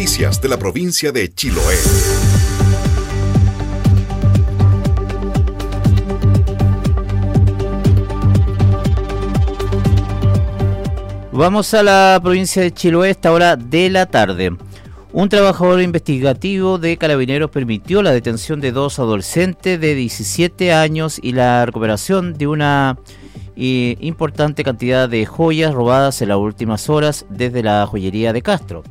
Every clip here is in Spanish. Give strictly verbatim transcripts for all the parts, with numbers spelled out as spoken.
Noticias de la provincia de Chiloé. Vamos a la provincia de Chiloé a esta hora de la tarde. Un trabajador investigativo de Carabineros permitió la detención de dos adolescentes de diecisiete años y la recuperación de una eh, importante cantidad de joyas robadas en las últimas horas desde la joyería de Castro.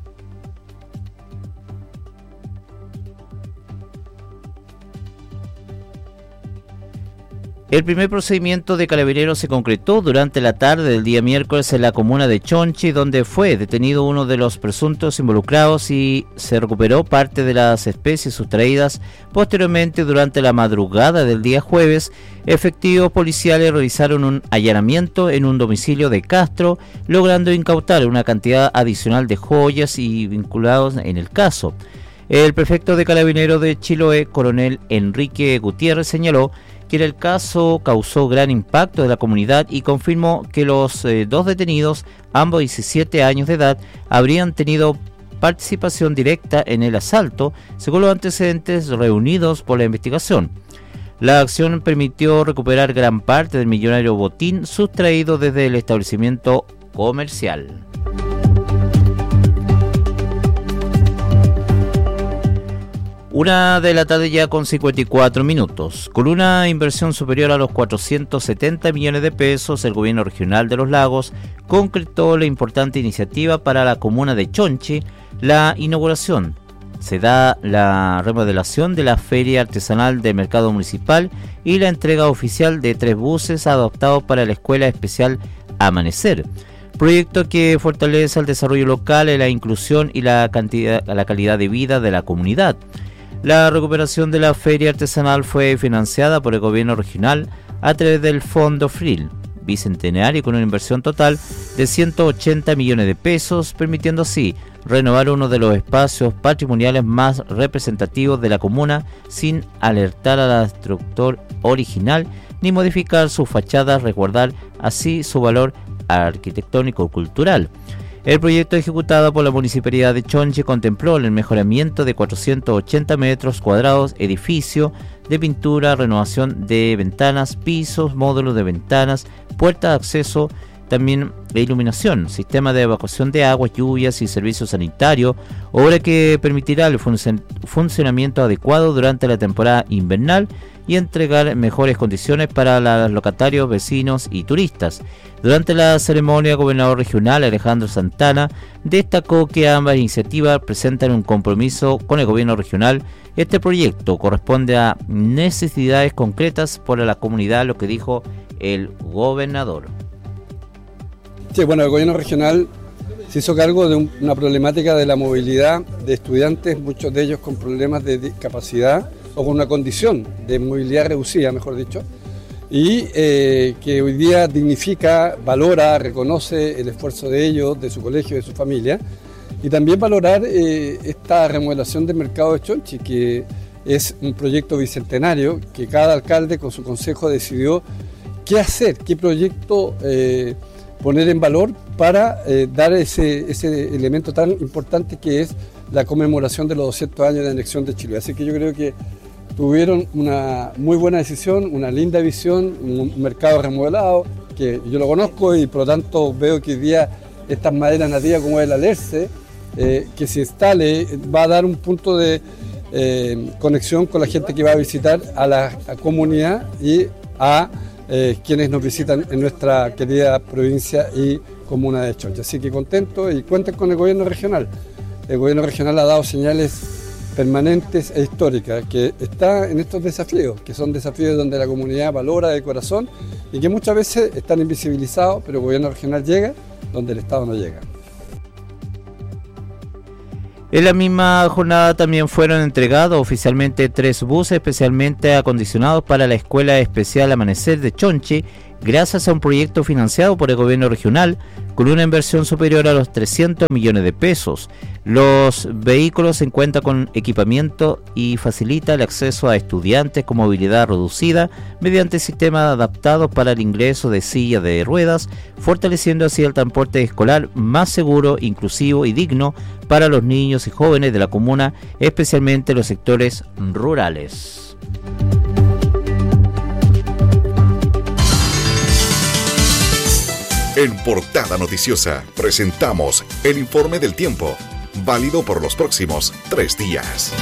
El primer procedimiento de Carabineros se concretó durante la tarde del día miércoles en la comuna de Chonchi, donde fue detenido uno de los presuntos involucrados y se recuperó parte de las especies sustraídas. Posteriormente, durante la madrugada del día jueves, efectivos policiales realizaron un allanamiento en un domicilio de Castro, logrando incautar una cantidad adicional de joyas y vinculados en el caso. El prefecto de Carabineros de Chiloé, coronel Enrique Gutiérrez, señaló que el caso causó gran impacto en la comunidad y confirmó que los eh, dos detenidos, ambos diecisiete años de edad, habrían tenido participación directa en el asalto, según los antecedentes reunidos por la investigación. La acción permitió recuperar gran parte del millonario botín sustraído desde el establecimiento comercial. Una de la tarde ya con cincuenta y cuatro minutos. Con una inversión superior a los cuatrocientos setenta millones de pesos, el gobierno regional de Los Lagos concretó la importante iniciativa para la comuna de Chonchi. La inauguración se da la remodelación de la feria artesanal del mercado municipal y la entrega oficial de tres buses adaptados para la Escuela Especial Amanecer. Proyecto que fortalece el desarrollo local, la inclusión y la, cantidad, la calidad de vida de la comunidad. La recuperación de la feria artesanal fue financiada por el gobierno regional a través del Fondo Fril Bicentenario con una inversión total de ciento ochenta millones de pesos, permitiendo así renovar uno de los espacios patrimoniales más representativos de la comuna sin alertar a la estructura original ni modificar sus fachadas, resguardar así su valor arquitectónico-cultural. El proyecto ejecutado por la Municipalidad de Chonchi contempló el mejoramiento de cuatrocientos ochenta metros cuadrados, edificio de pintura, renovación de ventanas, pisos, módulos de ventanas, puertas de acceso, también de iluminación, sistema de evacuación de agua, lluvias y servicio sanitario, obra que permitirá el fun- funcionamiento adecuado durante la temporada invernal y entregar mejores condiciones para los locatarios, vecinos y turistas. Durante la ceremonia, el gobernador regional Alejandro Santana destacó que ambas iniciativas presentan un compromiso con el gobierno regional. Este proyecto corresponde a necesidades concretas para la comunidad, lo que dijo el gobernador. Sí, bueno, el gobierno regional se hizo cargo de un, una problemática de la movilidad de estudiantes, muchos de ellos con problemas de discapacidad o con una condición de movilidad reducida, mejor dicho, y eh, que hoy día dignifica, valora, reconoce el esfuerzo de ellos, de su colegio, de su familia, y también valorar eh, esta remodelación del mercado de Chonchi, que es un proyecto bicentenario, que cada alcalde con su consejo decidió qué hacer, qué proyecto eh, poner en valor para eh, dar ese, ese elemento tan importante que es la conmemoración de los doscientos años de anexión de Chile. Así que yo creo que tuvieron una muy buena decisión, una linda visión, un mercado remodelado, que yo lo conozco y por lo tanto veo que hoy día estas maderas nativas como el alerce, eh, que se instale, va a dar un punto de eh, conexión con la gente que va a visitar a la a comunidad y a eh, quienes nos visitan en nuestra querida provincia y comuna de Chonchi. Así que contento y cuenten con el gobierno regional. El gobierno regional ha dado señales permanentes e históricas, que está en estos desafíos, que son desafíos donde la comunidad valora de corazón y que muchas veces están invisibilizados, pero el gobierno regional llega donde el Estado no llega. En la misma jornada también fueron entregados oficialmente tres buses especialmente acondicionados para la Escuela Especial Amanecer de Chonchi, gracias a un proyecto financiado por el gobierno regional con una inversión superior a los trescientos millones de pesos. Los vehículos se encuentran con equipamiento y facilita el acceso a estudiantes con movilidad reducida mediante sistemas adaptados para el ingreso de sillas de ruedas, fortaleciendo así el transporte escolar más seguro, inclusivo y digno para los niños y jóvenes de la comuna, especialmente los sectores rurales. En Portada Noticiosa presentamos el informe del tiempo, válido por los próximos tres días.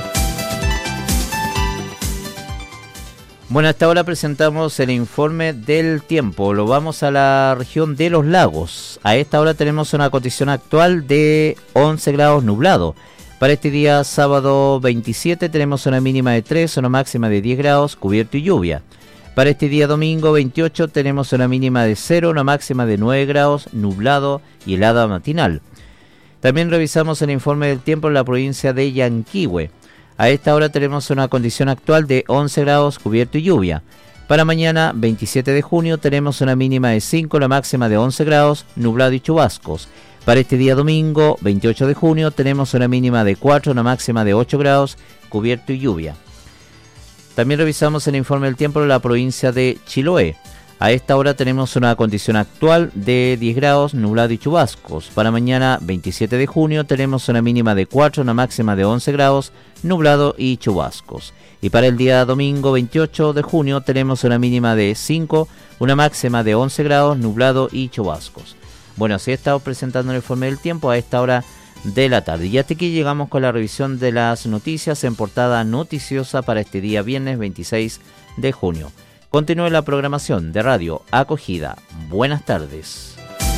Bueno, hasta ahora presentamos el informe del tiempo. Lo vamos a la región de los lagos. A esta hora tenemos una condición actual de once grados nublado. Para este día sábado veintisiete tenemos una mínima de tres, una máxima de diez grados, cubierto y lluvia. Para este día domingo veintiocho tenemos una mínima de cero, una máxima de nueve grados, nublado y helada matinal. También revisamos el informe del tiempo en la provincia de Yanquihue. A esta hora tenemos una condición actual de once grados, cubierto y lluvia. Para mañana, veintisiete de junio, tenemos una mínima de cinco, la máxima de once grados, nublado y chubascos. Para este día domingo, veintiocho de junio, tenemos una mínima de cuatro, una máxima de ocho grados, cubierto y lluvia. También revisamos el informe del tiempo en la provincia de Chiloé. A esta hora tenemos una condición actual de diez grados, nublado y chubascos. Para mañana, veintisiete de junio, tenemos una mínima de cuatro, una máxima de once grados, nublado y chubascos. Y para el día domingo, veintiocho de junio, tenemos una mínima de cinco, una máxima de once grados, nublado y chubascos. Bueno, así estamos presentando el informe del tiempo a esta hora de la tarde. Y hasta aquí llegamos con la revisión de las noticias en Portada Noticiosa para este día viernes veintiséis de junio. Continúe la programación de Radio Acogida. Buenas tardes.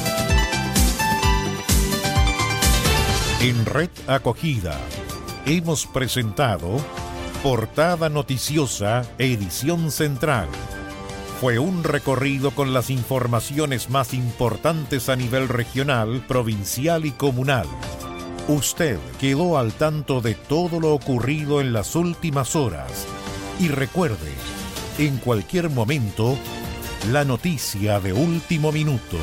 En Red Acogida hemos presentado Portada Noticiosa, edición central. Fue un recorrido con las informaciones más importantes a nivel regional, provincial y comunal. Usted quedó al tanto de todo lo ocurrido en las últimas horas. Y recuerde, en cualquier momento, la noticia de último minuto.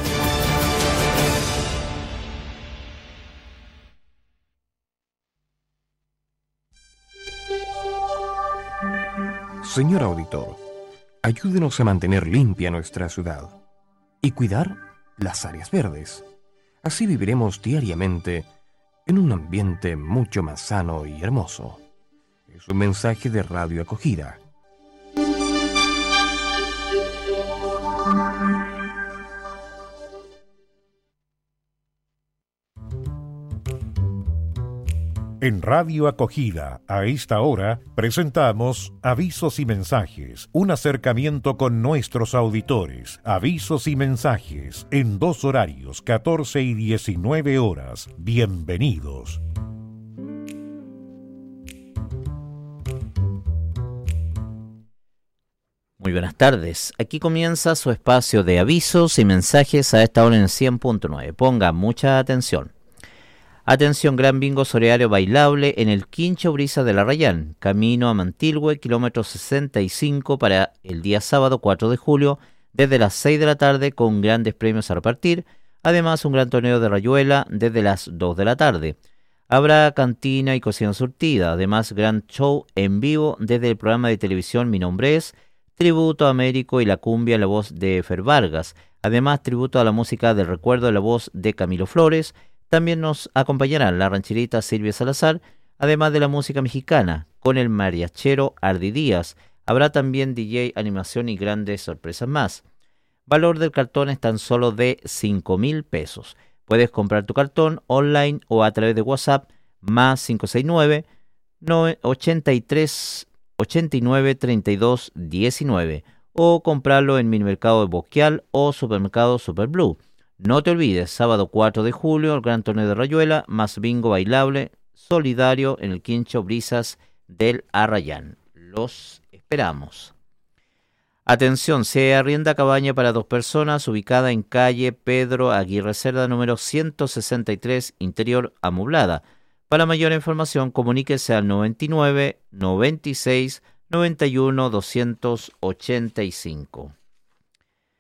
Señor auditor, ayúdenos a mantener limpia nuestra ciudad y cuidar las áreas verdes. Así viviremos diariamente en un ambiente mucho más sano y hermoso. Es un mensaje de Radio Acogida. En Radio Acogida, a esta hora, presentamos Avisos y Mensajes, un acercamiento con nuestros auditores. Avisos y mensajes, en dos horarios, catorce y diecinueve horas. Bienvenidos. Muy buenas tardes. Aquí comienza su espacio de avisos y mensajes a esta hora en cien punto nueve. Ponga mucha atención. Atención, gran bingo solidario bailable en el Quincho Brisa de la Arrayán, camino a Mantilhue, kilómetro sesenta y cinco para el día sábado cuatro de julio, desde las seis de la tarde con grandes premios a repartir, además un gran torneo de rayuela desde las dos de la tarde. Habrá cantina y cocina surtida, además gran show en vivo desde el programa de televisión Mi Nombre Es, tributo a Américo y la cumbia en la voz de Fer Vargas, además tributo a la música del recuerdo en la voz de Camilo Flores. También nos acompañará la rancherita Silvia Salazar, además de la música mexicana, con el mariachero Ardi Díaz. Habrá también D J, animación y grandes sorpresas más. Valor del cartón es tan solo de cinco mil pesos. Puedes comprar tu cartón online o a través de WhatsApp, más cinco seis nueve, ochenta y tres, ochenta y nueve, treinta y dos, diecinueve, o comprarlo en Minimercado de Bosquial o Supermercado Superblue. No te olvides, sábado cuatro de julio, el gran torneo de rayuela, más bingo bailable solidario en el Quincho Brisas del Arrayán. Los esperamos. Atención, se arrienda cabaña para dos personas ubicada en calle Pedro Aguirre Cerda, número ciento sesenta y tres, interior amoblada. Para mayor información, comuníquese al noventa y nueve, noventa y seis, noventa y uno, doscientos ochenta y cinco.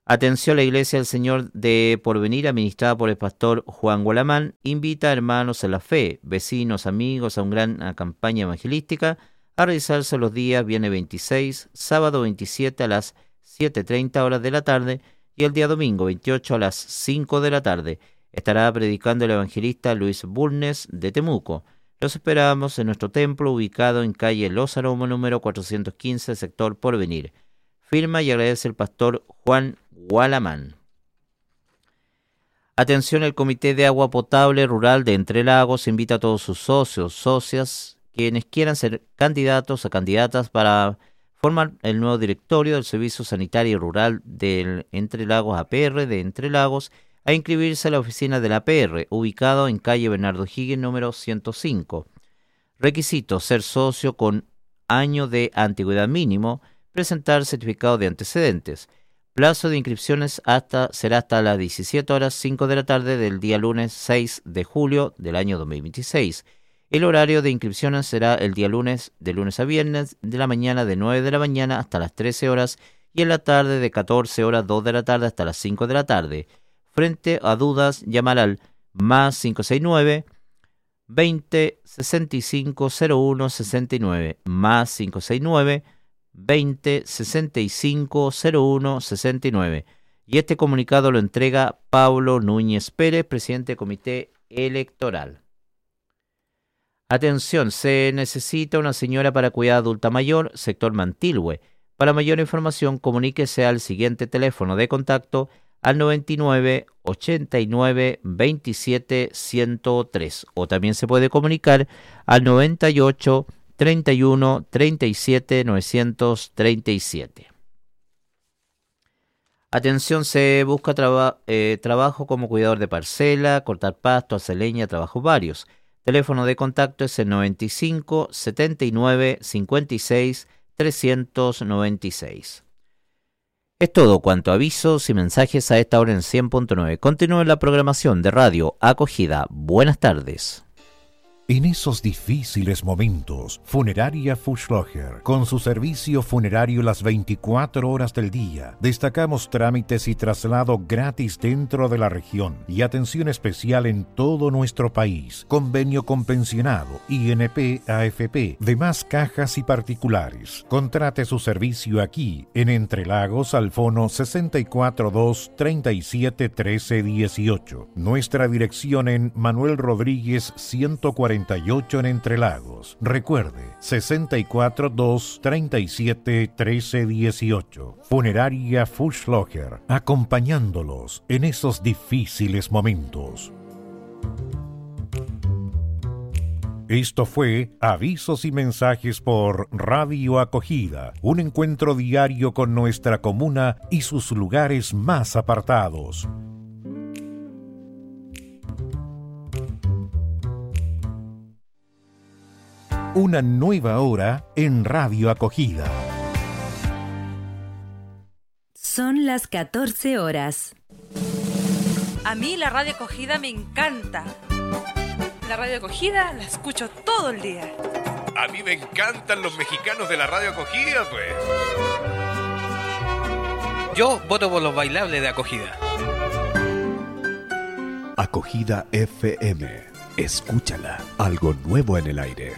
Atención, la Iglesia del Señor de Porvenir, administrada por el pastor Juan Gualamán, invita a hermanos en la fe, vecinos, amigos, a una gran campaña evangelística a realizarse los días viernes veintiséis, sábado veintisiete a las siete treinta horas de la tarde y el día domingo veintiocho a las cinco de la tarde. Estará predicando el evangelista Luis Bulnes de Temuco. Los esperamos en nuestro templo ubicado en calle Los Aromos número cuatrocientos quince, sector Porvenir. Firma y agradece el pastor Juan Gualamán. Atención, el Comité de Agua Potable Rural de Entre Lagos invita a todos sus socios, socias, quienes quieran ser candidatos o candidatas para formar el nuevo directorio del Servicio Sanitario Rural del Entre Lagos A P R de Entre Lagos a inscribirse a la oficina de la A P R, ubicado en calle Bernardo Higgins número ciento cinco. Requisitos: ser socio con año de antigüedad mínimo, presentar certificado de antecedentes. Plazo de inscripciones hasta será hasta las diecisiete horas cinco de la tarde del día lunes seis de julio del año dos mil veintiséis. El horario de inscripciones será el día lunes, de lunes a viernes, de la mañana de nueve de la mañana hasta las trece horas y en la tarde de catorce horas dos de la tarde hasta las cinco de la tarde. Frente a dudas, llamar al más cinco seis nueve, veinte, sesenta y cinco, cero uno, sesenta y nueve, más cinco seis nueve, veinte, sesenta y cinco, cero uno, sesenta y nueve. Y este comunicado lo entrega Pablo Núñez Pérez, presidente del Comité Electoral. Atención, se necesita una señora para cuidar adulta mayor, sector Mantilhue. Para mayor información, comuníquese al siguiente teléfono de contacto al noventa y nueve, ochenta y nueve, veintisiete, ciento tres. O también se puede comunicar al noventa y ocho, treinta y uno, treinta y siete, novecientos treinta y siete. Atención, se busca traba, eh, trabajo como cuidador de parcela, cortar pasto, hacer leña, trabajos varios. Teléfono de contacto es el noventa y cinco, setenta y nueve, cincuenta y seis, trescientos noventa y seis. Es todo cuanto a avisos y mensajes a esta hora en cien punto nueve. Continúe la programación de Radio Acogida. Buenas tardes. En esos difíciles momentos, Funeraria Fuchslocher, con su servicio funerario las veinticuatro horas del día, destacamos trámites y traslado gratis dentro de la región y atención especial en todo nuestro país. Convenio con pensionado, I N P, A F P, demás cajas y particulares. Contrate su servicio aquí, en Entre Lagos, al fono sesenta y cuatro dos, treinta y siete, trece, dieciocho. Nuestra dirección en Manuel Rodríguez ciento cuarenta y ocho en Entre Lagos. Recuerde, sesenta y cuatro dos, treinta y siete, trece, dieciocho. Funeraria Fuchslocher, acompañándolos en esos difíciles momentos. Esto fue Avisos y Mensajes por Radio Acogida, un encuentro diario con nuestra comuna y sus lugares más apartados. Una nueva hora en Radio Acogida. Son las catorce horas. A mí la Radio Acogida me encanta. La Radio Acogida la escucho todo el día. A mí me encantan los mexicanos de la Radio Acogida, pues. Yo voto por los bailables de Acogida. Acogida F M. Escúchala. Algo nuevo en el aire.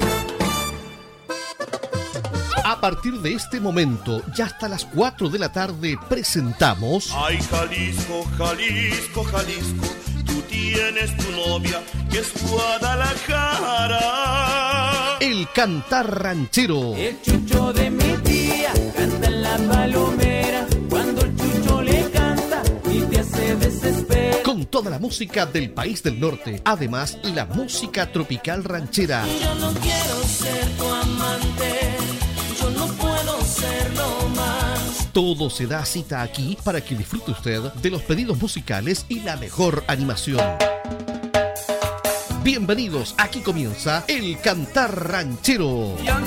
A partir de este momento, ya hasta las cuatro de la tarde, presentamos... Ay, Jalisco, Jalisco, Jalisco, tú tienes tu novia que es Guadalajara. El cantar ranchero. El chucho de mi tía canta en la palomera, cuando el chucho le canta y te hace desesperar. Con toda la música del país del norte, además la música tropical ranchera. Yo no quiero ser tu amante, yo no puedo serlo más. Todo se da cita aquí para que disfrute usted de los pedidos musicales y la mejor animación. Bienvenidos, aquí comienza El Cantar Ranchero. Yo no